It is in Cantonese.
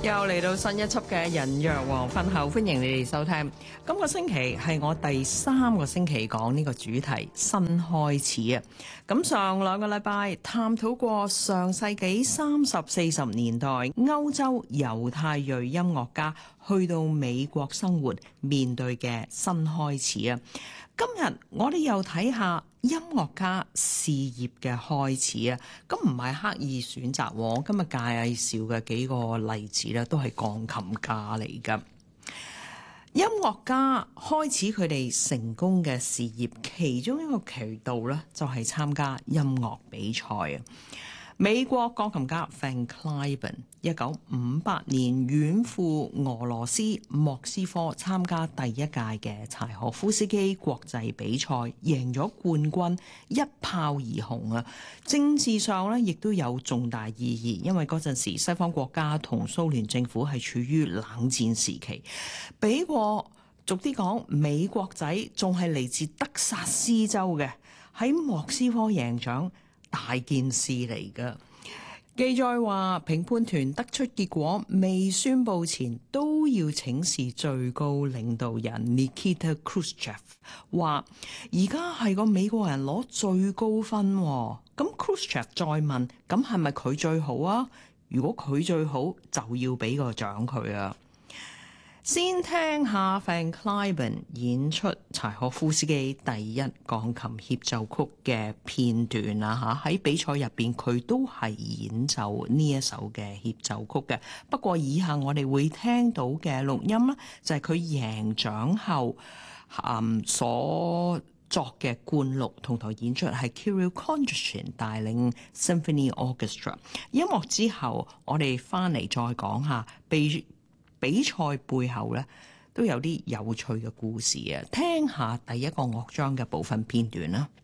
又嚟到新一輯嘅人約黃昏後，歡迎你哋收聽。今個星期係我第3個星期講呢個主題新開始啊！咁上2個禮拜探討過上世紀30、40年代歐洲猶太裔音樂家去到美國生活面對嘅新開始啊！今日我哋又睇下音樂家事業嘅開始啊！咁唔係刻意選擇，我今日介紹嘅幾個例子咧，都係鋼琴家嚟㗎。音樂家開始佢哋成功嘅事業，其中一個渠道咧，就係參加音樂比賽啊！美國鋼琴家 Van Cliburn 1958年遠赴俄羅斯莫斯科參加第1屆嘅柴可夫斯基國際比賽，贏咗冠軍，一炮而紅啊！政治上咧，亦都有重大意義，因為嗰陣時西方國家同蘇聯政府係處於冷戰時期，比過俗啲講，美國仔仲係嚟自德薩斯州嘅，喺莫斯科贏獎，大件事嚟㗎。記載話，評判團得出結果未宣佈前，都要請示最高領導人 Nikita Khrushchev， 話而家係個美國人攞最高分喎。咁 Khrushchev 再問，咁係咪佢最好啊？如果佢最好，就要俾個獎佢啊！先聽下 Van Cliburn 演出柴可夫斯基第1鋼琴協奏曲嘅片段啦嚇，喺比賽入邊佢都係演奏呢一首嘅協奏曲嘅。不過以下我哋會聽到嘅錄音呢，就係佢贏獎後所作嘅灌錄同台演出，係 Kirill Kondrashin 帶領 Symphony Orchestra。音樂之後，我哋翻嚟再講下比賽背後咧都有啲有趣嘅故事啊！聽下第1個樂章嘅部分片段啦。